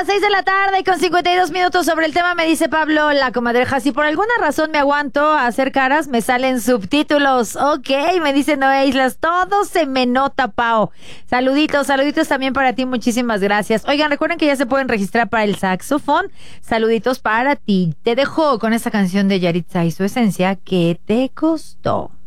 las 6 de la tarde con 52 minutos sobre el tema. Me dice Pablo, la comadreja, si por alguna razón me aguanto a hacer caras, me salen subtítulos. Ok, me dice Noé Islas, todo se me nota, Pao. Saluditos también para ti, muchísimas gracias. Oigan, recuerden que ya se pueden registrar para el saxofón. Saluditos para ti. Te dejo con esta canción de Yaritza y su esencia, ¿qué te costó?